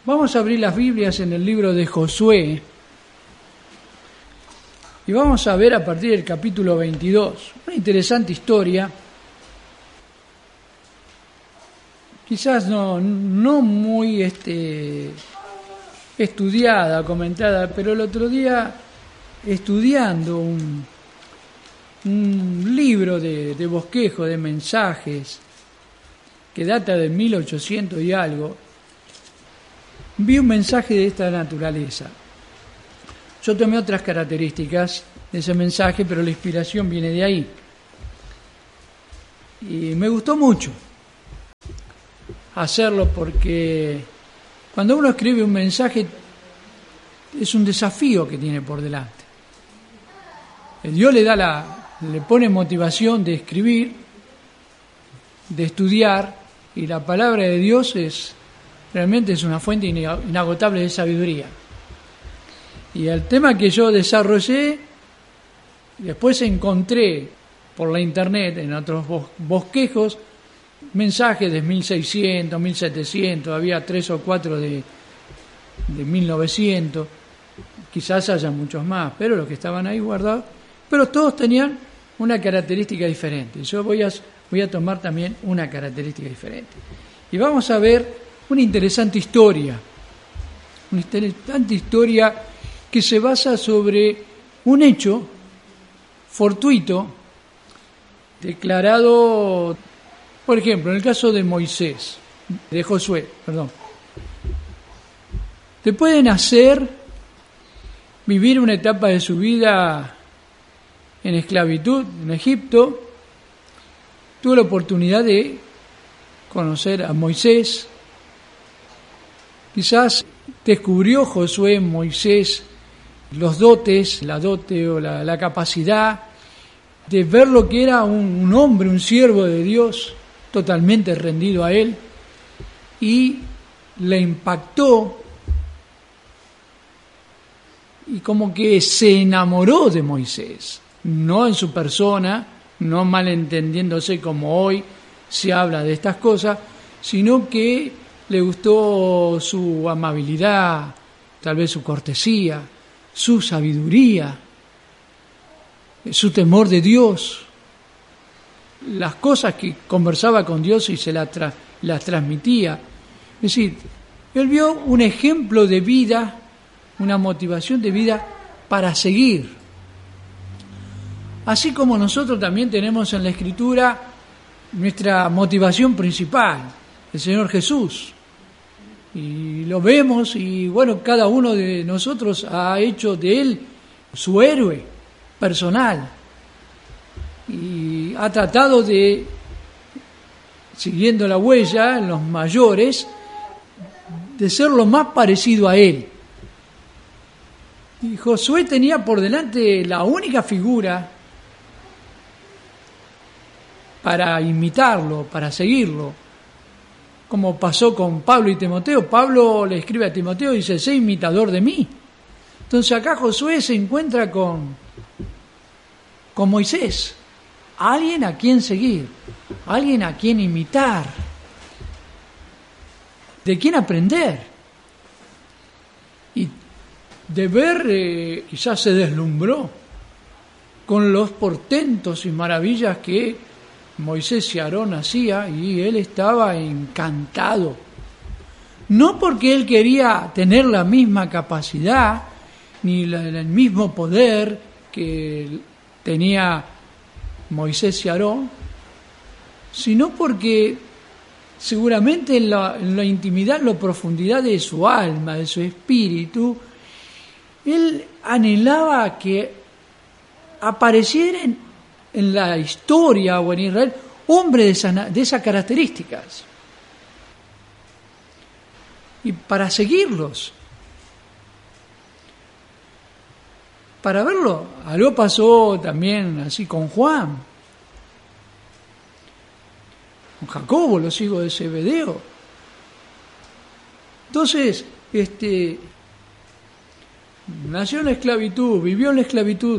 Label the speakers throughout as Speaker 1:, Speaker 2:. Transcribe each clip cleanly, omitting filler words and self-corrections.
Speaker 1: Vamos a abrir las Biblias en el libro de Josué y vamos a ver a partir del capítulo 22 una interesante historia, quizás no muy estudiada, comentada, pero el otro día estudiando un libro de bosquejo, de mensajes, que data de 1800 y algo, vi un mensaje de esta naturaleza. Yo tomé otras características de ese mensaje, pero la inspiración viene de ahí. Y me gustó mucho hacerlo porque cuando uno escribe un mensaje es un desafío que tiene por delante. Dios le pone motivación de escribir, de estudiar, y la palabra de Dios realmente es una fuente inagotable de sabiduría. Y el tema que yo desarrollé, después encontré por la internet, en otros bosquejos, mensajes de 1600, 1700, había 3 o 4 de 1900, quizás haya muchos más, pero los que estaban ahí guardados, pero todos tenían una característica diferente. Yo voy a tomar también una característica diferente. Y vamos a ver una interesante historia que se basa sobre un hecho fortuito declarado, por ejemplo, en el caso de Josué. Después de nacer, vivir una etapa de su vida en esclavitud en Egipto, tuvo la oportunidad de conocer a Moisés. Quizás descubrió Josué en Moisés los dotes, la dote o la capacidad de ver lo que era un hombre, un siervo de Dios, totalmente rendido a él, y le impactó y como que se enamoró de Moisés, no en su persona, no malentendiéndose como hoy se habla de estas cosas, sino que le gustó su amabilidad, tal vez su cortesía, su sabiduría, su temor de Dios, las cosas que conversaba con Dios y se las transmitía. Es decir, él vio un ejemplo de vida, una motivación de vida para seguir. Así como nosotros también tenemos en la Escritura nuestra motivación principal, el Señor Jesús. Y lo vemos y bueno, cada uno de nosotros ha hecho de Él su héroe personal. Y ha tratado de, siguiendo la huella en los mayores, de ser lo más parecido a Él. Y Josué tenía por delante la única figura para imitarlo, para seguirlo, como pasó con Pablo y Timoteo. Pablo le escribe a Timoteo y dice: sé imitador de mí. Entonces acá Josué se encuentra con Moisés, alguien a quien seguir, alguien a quien imitar, de quien aprender. Y de ver, quizás se deslumbró con los portentos y maravillas que Moisés y Aarón hacía, y él estaba encantado. No porque él quería tener la misma capacidad ni el mismo poder que tenía Moisés y Aarón, sino porque seguramente en la intimidad, en la profundidad de su alma, de su espíritu, él anhelaba que apareciera en la historia o en Israel hombre de esas características, y para seguirlos, para verlo. Algo pasó también así con Juan, con Jacobo, los hijos de Zebedeo. Entonces, nació en la esclavitud, vivió en la esclavitud,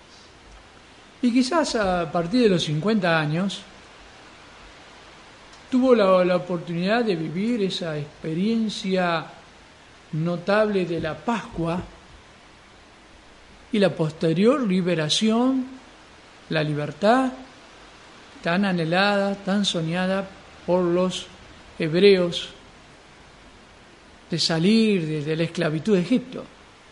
Speaker 1: y quizás a partir de los 50 años tuvo la oportunidad de vivir esa experiencia notable de la Pascua y la posterior liberación, la libertad tan anhelada, tan soñada por los hebreos de salir de la esclavitud de Egipto.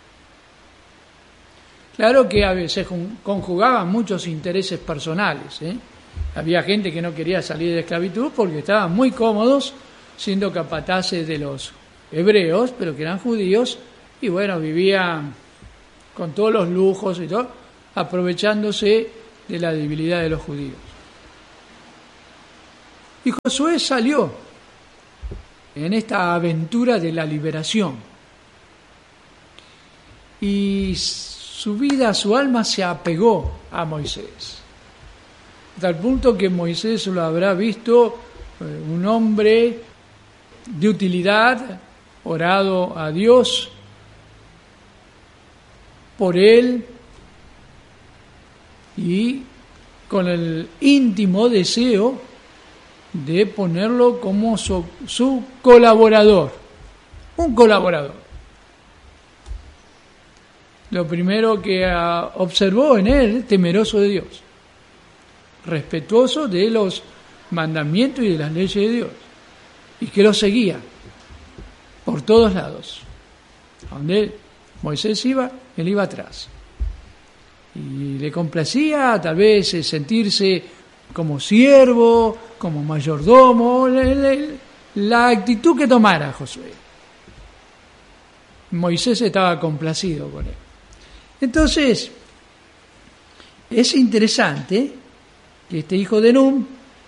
Speaker 1: Claro que a veces conjugaban muchos intereses personales, Había gente que no quería salir de esclavitud porque estaban muy cómodos siendo capataces de los hebreos, pero que eran judíos, y bueno, vivían con todos los lujos y todo, aprovechándose de la debilidad de los judíos. Y Josué salió en esta aventura de la liberación. Y su vida, su alma se apegó a Moisés. Hasta el punto que Moisés lo habrá visto un hombre de utilidad, orado a Dios por él y con el íntimo deseo de ponerlo como su colaborador, un colaborador. Lo primero que observó en él, temeroso de Dios, respetuoso de los mandamientos y de las leyes de Dios, y que lo seguía por todos lados. Donde Moisés iba, él iba atrás. Y le complacía tal vez sentirse como siervo, como mayordomo, la actitud que tomara Josué. Moisés estaba complacido con él. Entonces, es interesante que este hijo de Nun,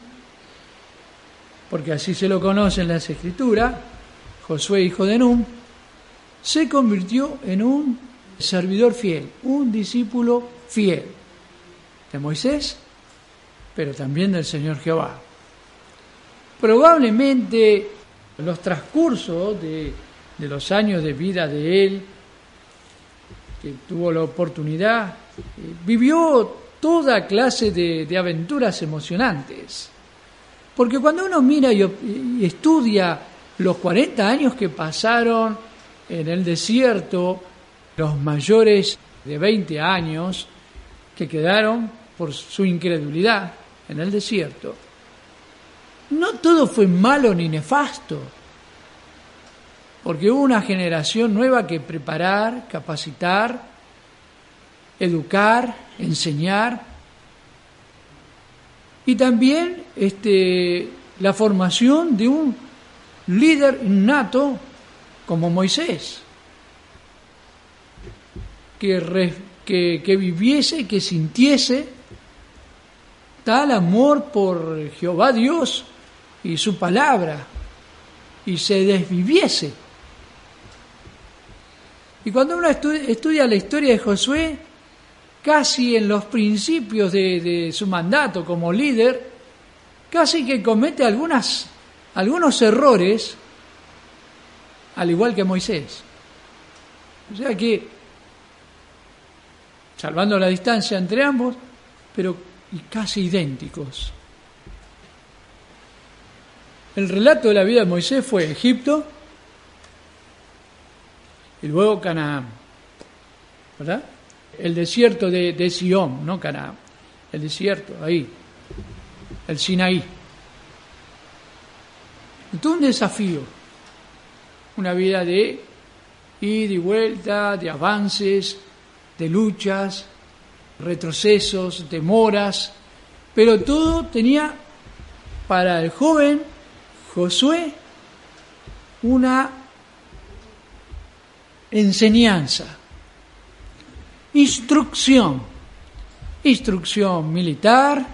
Speaker 1: porque así se lo conoce en las Escrituras, Josué, hijo de Nun, se convirtió en un servidor fiel, un discípulo fiel de Moisés, pero también del Señor Jehová. Probablemente los transcursos de los años de vida de él, que tuvo la oportunidad, vivió toda clase de aventuras emocionantes. Porque cuando uno mira y estudia los 40 años que pasaron en el desierto, los mayores de 20 años que quedaron por su incredulidad en el desierto, no todo fue malo ni nefasto, porque hubo una generación nueva que preparar, capacitar, educar, enseñar, y también la formación de un líder innato como Moisés, que viviese, que sintiese tal amor por Jehová Dios y su palabra, y se desviviese. Y cuando uno estudia la historia de Josué, casi en los principios de su mandato como líder, casi que comete algunos errores, al igual que Moisés. O sea que, salvando la distancia entre ambos, pero casi idénticos. El relato de la vida de Moisés fue Egipto y luego Canaán, ¿verdad? El desierto de Sion, no Canaán, el desierto, ahí, el Sinaí. Todo un desafío, una vida de ida y vuelta, de avances, de luchas, retrocesos, demoras, pero todo tenía para el joven Josué una enseñanza, instrucción militar,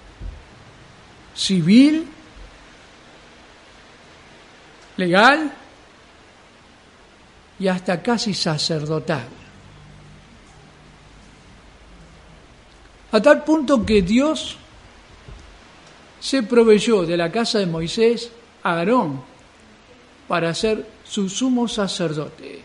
Speaker 1: civil, legal y hasta casi sacerdotal. A tal punto que Dios se proveyó de la casa de Moisés a Aarón para ser su sumo sacerdote.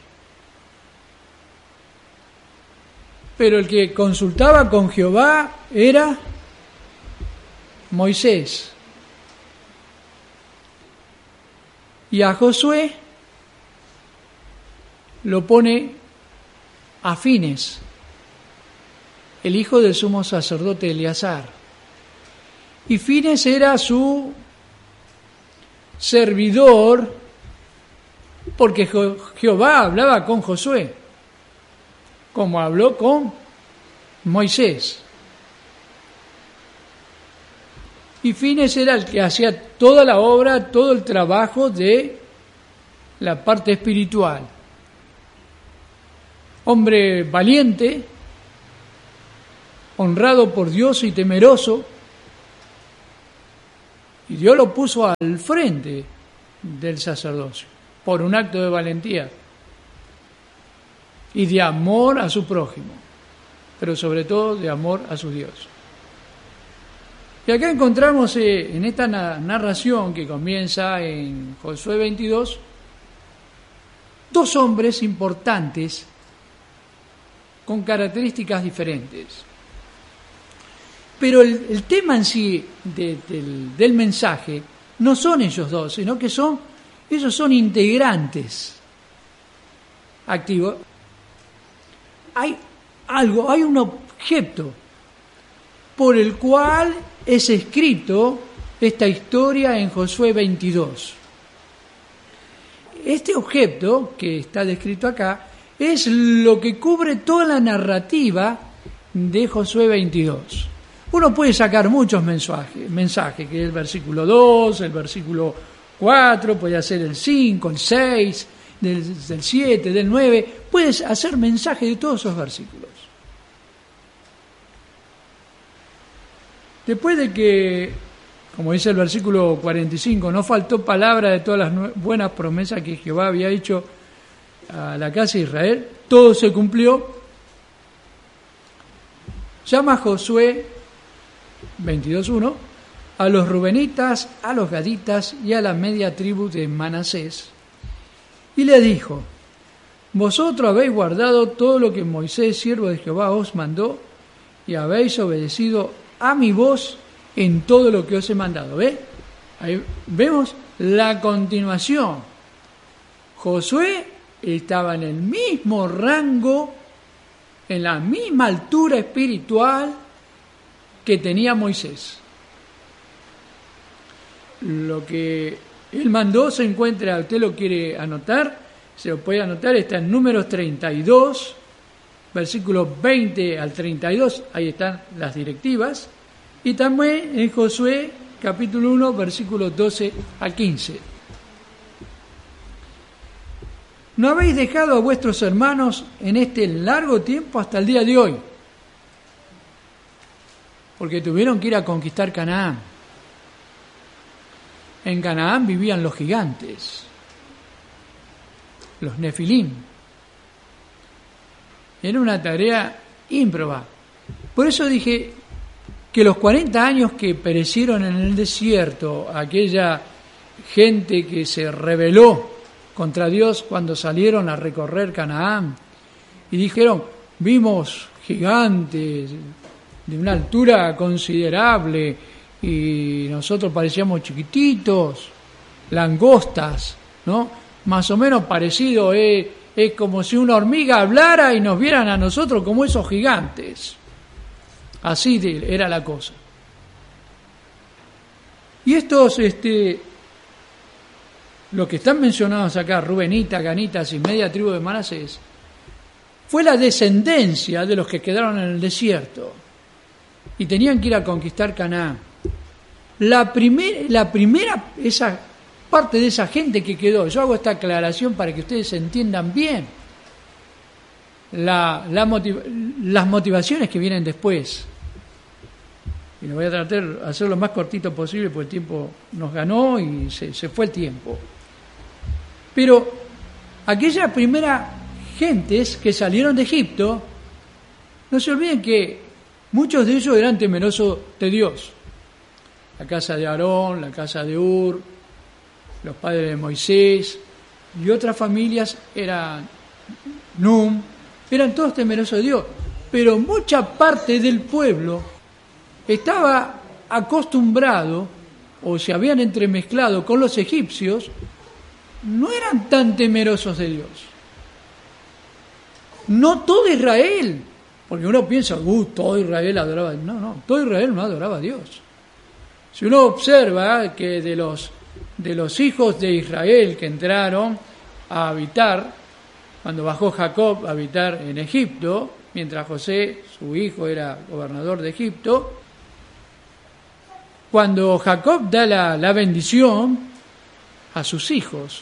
Speaker 1: Pero el que consultaba con Jehová era Moisés. Y a Josué lo pone a Fines, el hijo del sumo sacerdote Eleazar. Y Fines era su servidor, porque Jehová hablaba con Josué, como habló con Moisés. Y Fines era el que hacía toda la obra, todo el trabajo de la parte espiritual. Hombre valiente, honrado por Dios y temeroso, y Dios lo puso al frente del sacerdocio, por un acto de valentía y de amor a su prójimo, pero sobre todo de amor a su Dios. Y acá encontramos en esta narración que comienza en Josué 22, dos hombres importantes con características diferentes. Pero el tema en sí del mensaje no son ellos dos, sino que ellos son integrantes activos. Hay un objeto por el cual es escrito esta historia en Josué 22. Este objeto que está descrito acá es lo que cubre toda la narrativa de Josué 22. Uno puede sacar muchos mensajes, que es el versículo 2, el versículo 4, puede ser el 5, el 6, del 7, del 9, puedes hacer mensajes de todos esos versículos. Después de que, como dice el versículo 45, no faltó palabra de todas las buenas promesas que Jehová había hecho a la casa de Israel, todo se cumplió. Llama Josué 22:1 a los rubenitas, a los gaditas y a la media tribu de Manasés, y le dijo: vosotros habéis guardado todo lo que Moisés, siervo de Jehová, os mandó, y habéis obedecido a mi voz en todo lo que os he mandado. ¿Ve? Ahí vemos la continuación. Josué estaba en el mismo rango, en la misma altura espiritual que tenía Moisés. Lo que él mandó se encuentra, usted lo quiere anotar, se lo puede anotar, está en Números 32, versículos 20 al 32, ahí están las directivas, y también en Josué capítulo 1, versículos 12 al 15. No habéis dejado a vuestros hermanos en este largo tiempo hasta el día de hoy, porque tuvieron que ir a conquistar Canaán. En Canaán vivían los gigantes, los nefilim. Era una tarea ímproba. Por eso dije que los 40 años que perecieron en el desierto, aquella gente que se rebeló contra Dios cuando salieron a recorrer Canaán y dijeron: vimos gigantes de una altura considerable y nosotros parecíamos chiquititos, langostas, ¿no? Más o menos parecido, es como si una hormiga hablara y nos vieran a nosotros como esos gigantes. Así era la cosa. Y estos, los que están mencionados acá, Rubenitas, Ganitas y media tribu de Manasés, fue la descendencia de los que quedaron en el desierto y tenían que ir a conquistar Canaán. La primera, esa parte de esa gente que quedó, yo hago esta aclaración para que ustedes entiendan bien las motivaciones que vienen después. Y lo voy a tratar de hacer lo más cortito posible porque el tiempo nos ganó y se fue el tiempo. Pero aquella primera gentes que salieron de Egipto, no se olviden que muchos de ellos eran temerosos de Dios. La casa de Aarón, la casa de Ur, los padres de Moisés y otras familias eran Num, eran todos temerosos de Dios. Pero mucha parte del pueblo estaba acostumbrado o se habían entremezclado con los egipcios no eran tan temerosos de Dios. No todo Israel, porque uno piensa, todo Israel adoraba a Dios. No, todo Israel no adoraba a Dios. Si uno observa que de los hijos de Israel que entraron a habitar, cuando bajó Jacob a habitar en Egipto, mientras José, su hijo, era gobernador de Egipto, cuando Jacob da la bendición a sus hijos,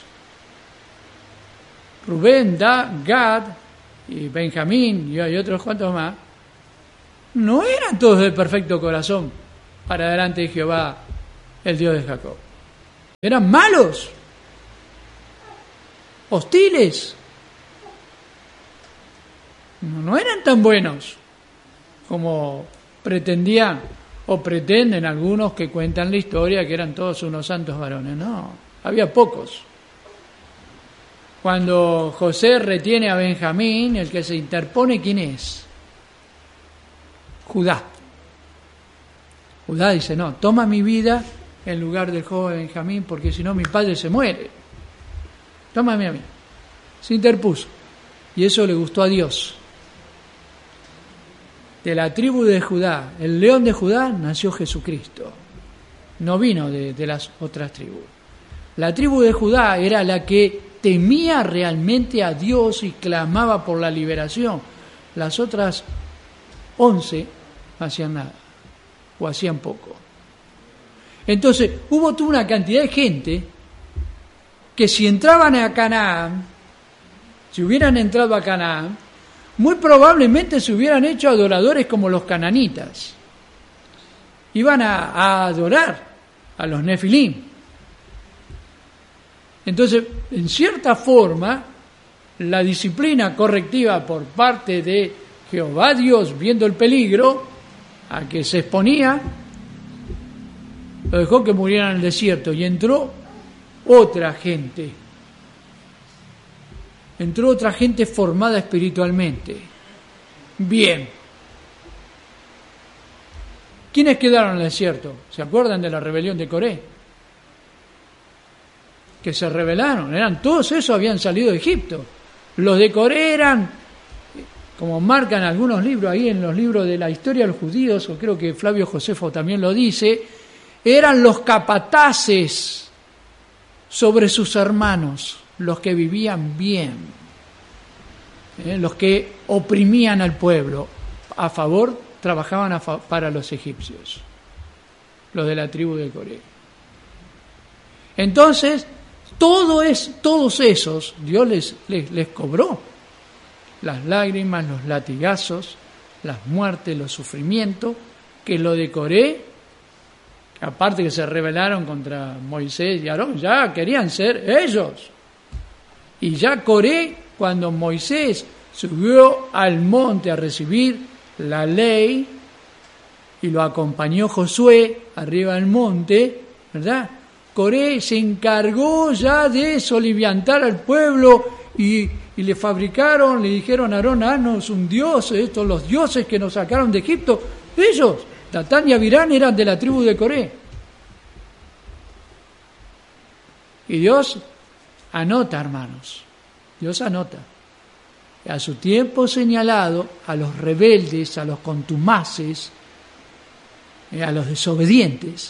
Speaker 1: Rubén, Gad y Benjamín y hay otros cuantos más, no eran todos de perfecto corazón para delante de Jehová, el Dios de Jacob. Eran malos, hostiles, no eran tan buenos como pretendían o pretenden algunos que cuentan la historia, que eran todos unos santos varones. No, había pocos. Cuando José retiene a Benjamín, el que se interpone, ¿quién es? Judá. Judá dice, no, toma mi vida en lugar del joven Benjamín, porque si no mi padre se muere. Tómame a mí. Se interpuso. Y eso le gustó a Dios. De la tribu de Judá, el león de Judá, nació Jesucristo. No vino de las otras tribus. La tribu de Judá era la que temía realmente a Dios y clamaba por la liberación. Las otras 11 no hacían nada, o hacían poco. Entonces, hubo toda una cantidad de gente que si entraban a Canaán, si hubieran entrado a Canaán, muy probablemente se hubieran hecho adoradores como los cananitas. Iban a adorar a los nefilim. Entonces, en cierta forma, la disciplina correctiva por parte de Jehová Dios, viendo el peligro a que se exponía, lo dejó que murieran en el desierto y entró otra gente. Entró otra gente formada espiritualmente. Bien. ¿Quiénes quedaron en el desierto? ¿Se acuerdan de la rebelión de Coré? Que se rebelaron. Todos esos habían salido de Egipto. Los de Coré eran, como marcan algunos libros ahí en los libros de la historia de los judíos, o creo que Flavio Josefo también lo dice, eran los capataces sobre sus hermanos, los que vivían bien, los que oprimían al pueblo, trabajaban para los egipcios, los de la tribu de Coré. Entonces, todos esos, Dios les cobró las lágrimas, los latigazos, las muertes, los sufrimientos, que lo de Coré, aparte que se rebelaron contra Moisés y Aarón, ya querían ser ellos. Y ya Coré, cuando Moisés subió al monte a recibir la ley y lo acompañó Josué arriba del monte, ¿verdad? Coré se encargó ya de soliviantar al pueblo y le fabricaron, le dijeron a Aarón, haznos un dios, estos los dioses que nos sacaron de Egipto. Ellos, Datán y Abirán, eran de la tribu de Coré. Y Dios anota, hermanos, Dios anota. A su tiempo señalado, a los rebeldes, a los contumaces, a los desobedientes,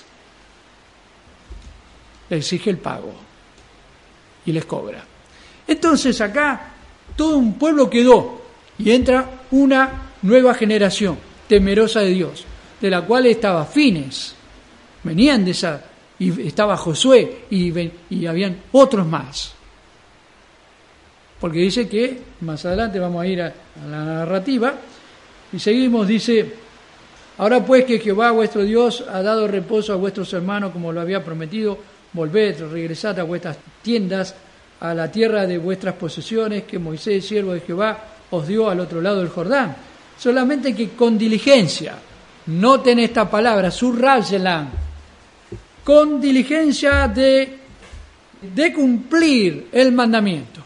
Speaker 1: le exige el pago y les cobra. Entonces acá todo un pueblo quedó y entra una nueva generación temerosa de Dios, de la cual estaba Fines, venían de esa, y estaba Josué y habían otros más. Porque dice que, más adelante vamos a ir a la narrativa, y seguimos, dice, ahora pues que Jehová vuestro Dios ha dado reposo a vuestros hermanos como lo había prometido, volved, regresad a vuestras tiendas, a la tierra de vuestras posesiones que Moisés, siervo de Jehová, os dio al otro lado del Jordán. Solamente que con diligencia, noten esta palabra, subrayela, con diligencia de cumplir el mandamiento.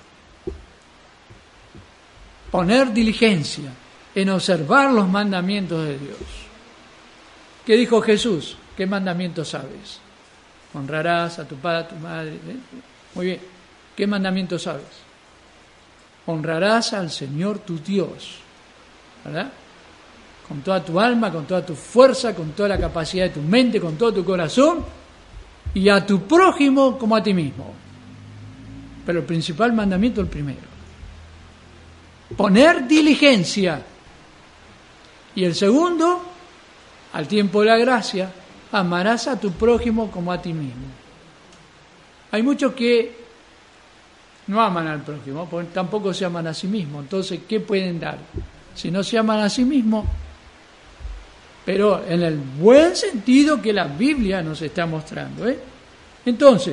Speaker 1: Poner diligencia en observar los mandamientos de Dios. ¿Qué dijo Jesús? ¿Qué mandamientos sabes? Honrarás a tu padre, a tu madre. Muy bien. ¿Qué mandamiento sabes? Honrarás al Señor tu Dios, ¿verdad? Con toda tu alma, con toda tu fuerza, con toda la capacidad de tu mente, con todo tu corazón, y a tu prójimo como a ti mismo. Pero el principal mandamiento es el primero. Poner diligencia. Y el segundo, al tiempo de la gracia, amarás a tu prójimo como a ti mismo. Hay muchos que no aman al prójimo, porque tampoco se aman a sí mismos. Entonces, ¿qué pueden dar? Si no se aman a sí mismos, pero en el buen sentido que la Biblia nos está mostrando, ¿eh? Entonces,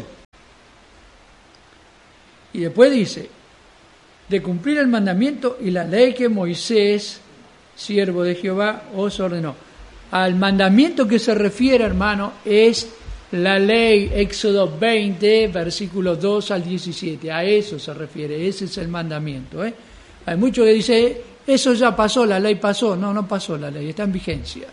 Speaker 1: y después dice, de cumplir el mandamiento y la ley que Moisés, siervo de Jehová, os ordenó. Al mandamiento que se refiere, hermano, es la ley, Éxodo 20, versículos 2 al 17. A eso se refiere, ese es el mandamiento, ¿eh? Hay muchos que dicen, eso ya pasó, la ley pasó. No, no pasó la ley, está en vigencia.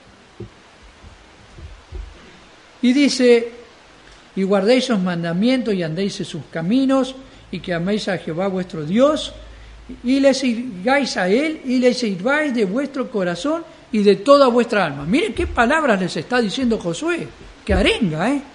Speaker 1: Y dice, y guardéis sus mandamientos y andéis en sus caminos, y que améis a Jehová vuestro Dios, y le sigáis a Él, y le sirváis de vuestro corazón y de toda vuestra alma. Miren qué palabras les está diciendo Josué, que arenga, ¿eh?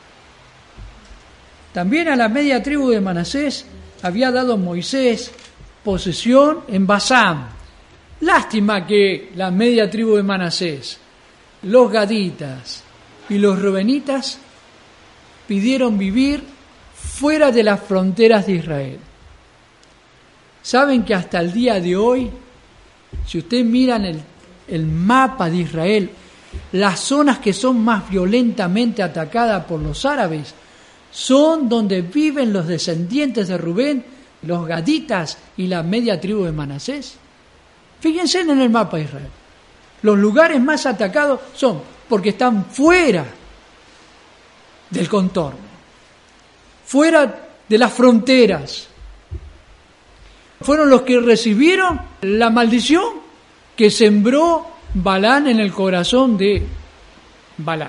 Speaker 1: También a la media tribu de Manasés había dado Moisés posesión en Basán. Lástima que la media tribu de Manasés, los gaditas y los rubenitas pidieron vivir fuera de las fronteras de Israel. Saben que hasta el día de hoy, si ustedes miran el mapa de Israel, las zonas que son más violentamente atacadas por los árabes son donde viven los descendientes de Rubén, los gaditas y la media tribu de Manasés. Fíjense en el mapa de Israel. Los lugares más atacados son porque están fuera del contorno, fuera de las fronteras. Fueron los que recibieron la maldición que sembró Balán en el corazón de Balac.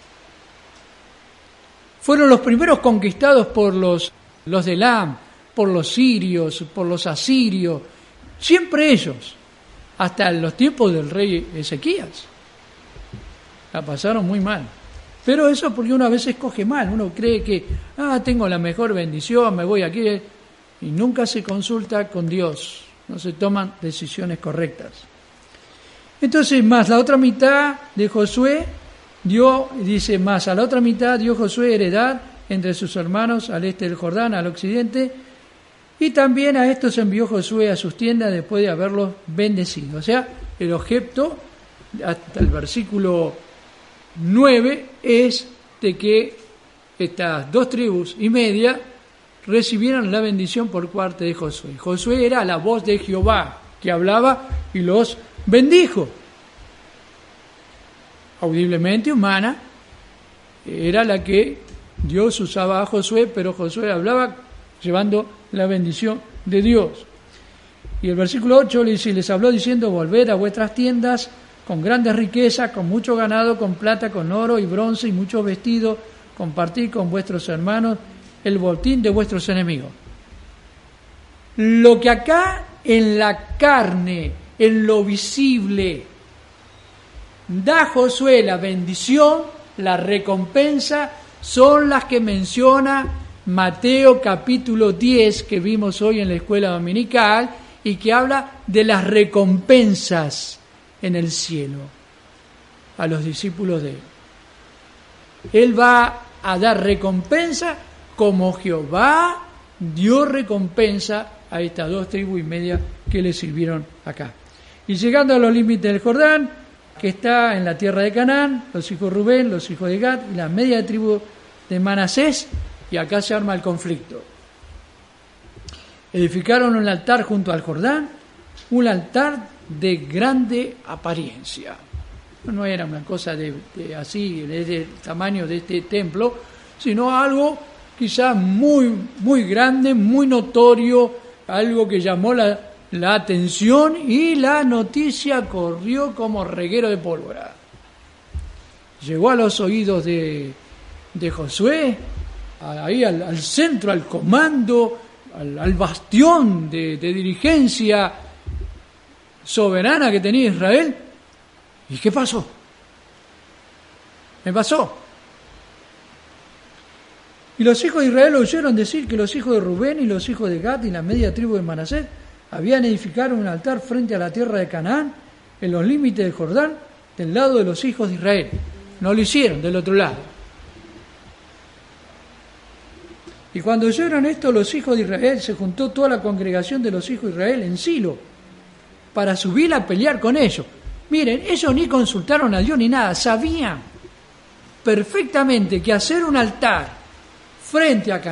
Speaker 1: Fueron los primeros conquistados por los de Elam, por los sirios, por los asirios, siempre ellos, hasta en los tiempos del rey Ezequías. La pasaron muy mal. Pero eso porque uno a veces coge mal, uno cree que, tengo la mejor bendición, me voy aquí, y nunca se consulta con Dios, no se toman decisiones correctas. Entonces, más la otra mitad de Josué más a la otra mitad dio Josué heredad entre sus hermanos al este del Jordán, al occidente, y también a estos envió Josué a sus tiendas después de haberlos bendecido. O sea, el objeto, hasta el versículo 9, es de que estas 2 tribus y media recibieron la bendición por parte de Josué. Josué era la voz de Jehová que hablaba y los bendijo. Audiblemente humana era la que Dios usaba a Josué, pero Josué hablaba llevando la bendición de Dios. Y el versículo 8 les habló diciendo, volved a vuestras tiendas con grandes riquezas, con mucho ganado, con plata, con oro y bronce y muchos vestidos, compartid con vuestros hermanos el botín de vuestros enemigos. Lo que acá en la carne, en lo visible, da Josué la bendición, la recompensa, son las que menciona Mateo capítulo 10, que vimos hoy en la escuela dominical, y que habla de las recompensas en el cielo a los discípulos de él. Él va a dar recompensa como Jehová dio recompensa a estas 2 tribus y media que le sirvieron acá. Y llegando a los límites del Jordán, que está en la tierra de Canaán, los hijos de Rubén, los hijos de Gad y la media tribu de Manasés, y acá se arma el conflicto. Edificaron un altar junto al Jordán, un altar de grande apariencia. No era una cosa de este tamaño de este templo, sino algo quizás muy, muy grande, muy notorio, algo que llamó la atención, y la noticia corrió como reguero de pólvora. Llegó a los oídos de Josué, ahí al centro, al comando, al bastión de dirigencia soberana que tenía Israel. ¿Y qué pasó? Me pasó. Y los hijos de Israel oyeron decir que los hijos de Rubén y los hijos de Gad y la media tribu de Manasés habían edificado un altar frente a la tierra de Canaán, en los límites del Jordán, del lado de los hijos de Israel. No lo hicieron del otro lado. Y cuando oyeron esto los hijos de Israel, se juntó toda la congregación de los hijos de Israel en Silo para subir a pelear con ellos. Miren, ellos ni consultaron a Dios ni nada, sabían perfectamente que hacer un altar frente a